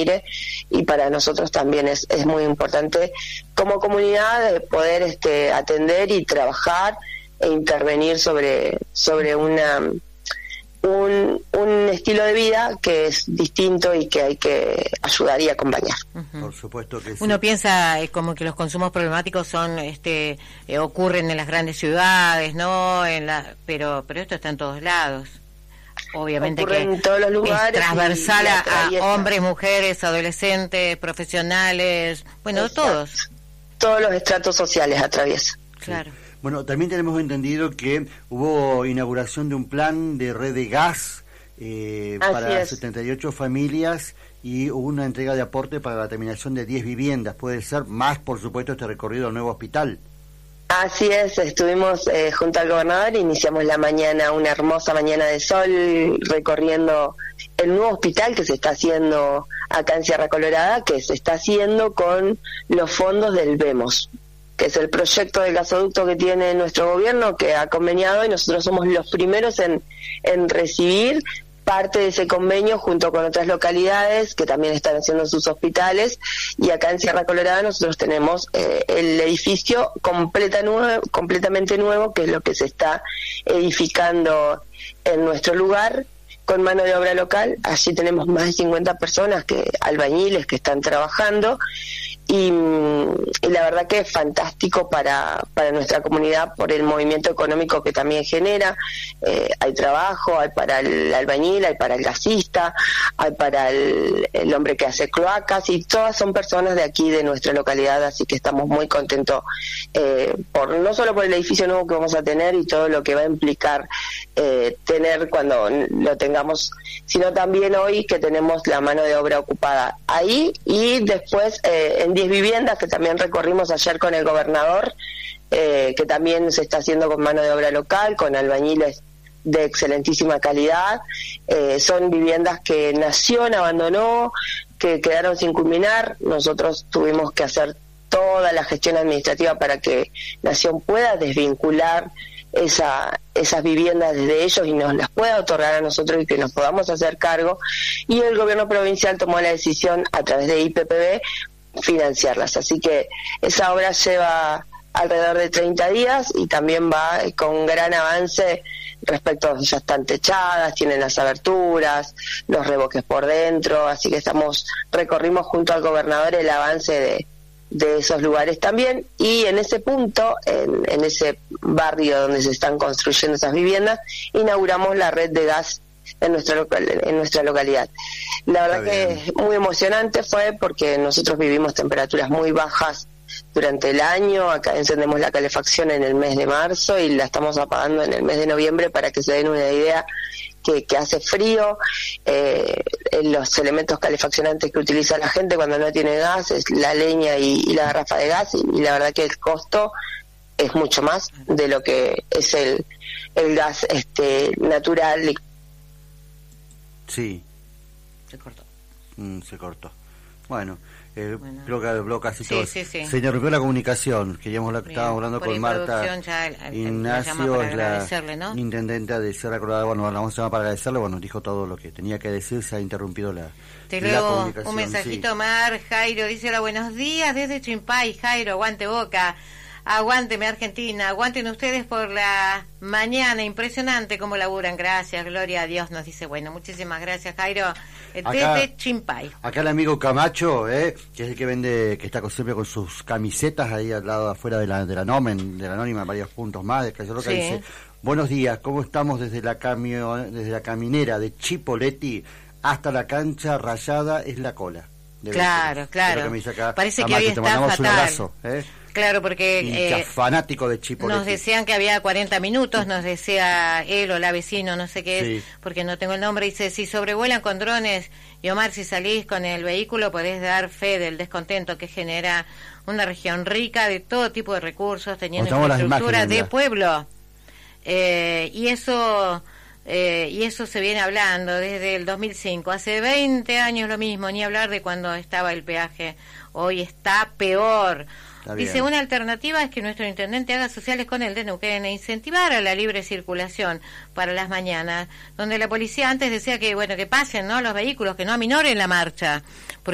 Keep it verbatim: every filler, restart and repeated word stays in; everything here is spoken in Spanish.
y para nosotros también es, es muy importante como comunidad poder este, atender y trabajar e intervenir sobre, sobre una un, un estilo de vida que es distinto y que hay que ayudar y acompañar. Uh-huh. Por supuesto que sí. Uno piensa eh, como que los consumos problemáticos son este eh, ocurren en las grandes ciudades, ¿no? En la, pero pero esto está en todos lados. Obviamente ocurre que en todos los lugares, es transversal y, y a, a hombres, mujeres, adolescentes, profesionales, bueno, exacto, todos. Todos los estratos sociales atraviesa. Claro. Sí. Bueno, también tenemos entendido que hubo inauguración de un plan de red de gas eh, para es. setenta y ocho familias y hubo una entrega de aporte para la terminación de diez viviendas. Puede ser más, por supuesto, este recorrido al nuevo hospital. Así es, estuvimos eh, junto al gobernador, iniciamos la mañana, una hermosa mañana de sol, recorriendo el nuevo hospital que se está haciendo acá en Sierra Colorada, que se está haciendo con los fondos del VEMOS, que es el proyecto del gasoducto que tiene nuestro gobierno, que ha conveniado, y nosotros somos los primeros en, en recibir parte de ese convenio junto con otras localidades que también están haciendo sus hospitales, y acá en Sierra Colorada nosotros tenemos eh, el edificio completa nuevo, completamente nuevo, que es lo que se está edificando en nuestro lugar, con mano de obra local. Allí tenemos más de cincuenta personas, que albañiles que están trabajando, y, y la verdad que es fantástico para, para nuestra comunidad por el movimiento económico que también genera. Eh, hay trabajo, hay para el albañil, hay para el gasista, hay para el, el hombre que hace cloacas, y todas son personas de aquí, de nuestra localidad, así que estamos muy contentos eh, por no solo por el edificio nuevo que vamos a tener y todo lo que va a implicar eh, tener cuando lo tengamos, sino también hoy que tenemos la mano de obra ocupada ahí, y después eh, en diez viviendas que también recorrimos ayer con el gobernador, eh, que también se está haciendo con mano de obra local, con albañiles de excelentísima calidad. Eh, son viviendas que Nación abandonó, que quedaron sin culminar. Nosotros tuvimos que hacer toda la gestión administrativa para que Nación pueda desvincular esa esas viviendas desde ellos y nos las pueda otorgar a nosotros y que nos podamos hacer cargo, y el gobierno provincial tomó la decisión a través de I P P B financiarlas, así que esa obra lleva alrededor de treinta días y también va con gran avance respecto a, ya están techadas, tienen las aberturas, los revoques por dentro, así que estamos recorrimos junto al gobernador el avance de de esos lugares también, y en ese punto, en, en ese barrio donde se están construyendo esas viviendas, inauguramos la red de gas en nuestra local, en nuestra localidad. La verdad que muy emocionante fue porque nosotros vivimos temperaturas muy bajas durante el año. Acá encendemos la calefacción en el mes de marzo y la estamos apagando en el mes de noviembre, para que se den una idea que, que hace frío. Eh, los elementos calefaccionantes que utiliza la gente cuando no tiene gas es la leña y, y la garrafa de gas, y, y la verdad que el costo es mucho más de lo que es el, el gas este natural. Sí. Se cortó. Mm, se cortó. Bueno, eh, bueno. creo que habló casi sí, todo. Sí, sí. Se interrumpió la comunicación. Queríamos la, estábamos hablando por con Marta ya el, el, Ignacio, es la ¿no? intendenta de Sierra Colorada. Bueno, la vamos a llamar para agradecerle. Bueno, dijo todo lo que tenía que decir. Se ha interrumpido la, Te la leo comunicación. Un mensajito, sí. Mar, Jairo dice: hola, buenos días desde Chimpay. Jairo, aguante Boca. Aguánteme Argentina, aguanten ustedes por la mañana, impresionante cómo laburan, gracias, gloria a Dios, nos dice. Bueno, muchísimas gracias, Jairo, desde acá, Chimpay. Acá el amigo Camacho, eh, que es el que vende, que está con, siempre con sus camisetas ahí al lado afuera de la de la Nomen, de la Anónima, varios puntos más, de Calle Roca, sí. Dice: buenos días, ¿cómo estamos desde la camio, desde la caminera de Chipoleti hasta la cancha rayada es la cola? Claro, claro, que acá, parece Camacho, que hoy te está fatal. Un abrazo, ¿eh? Claro, porque eh, fanático de Chipoleti. Nos decían que había cuarenta minutos, nos decía él o la vecino, no sé qué es, sí. porque no tengo el nombre. Dice: si sobrevuelan con drones, y Omar, si salís con el vehículo, podés dar fe del descontento que genera una región rica de todo tipo de recursos, teniendo infraestructura de pueblo. Eh, y eso... Eh, y eso se viene hablando desde el dos mil cinco, hace veinte años lo mismo, ni hablar de cuando estaba el peaje. Hoy está peor. Está Dice, bien. Una alternativa es que nuestro intendente haga sociales con el de Neuquén e incentivar a la libre circulación para las mañanas, donde la policía antes decía que, bueno, que pasen, ¿no?, los vehículos, que no aminoren la marcha.